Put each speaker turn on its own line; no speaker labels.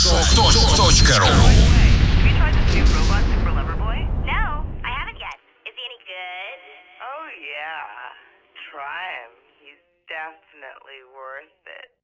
Радиошоу.ру.
Oh yeah, try him. He's definitely worth it.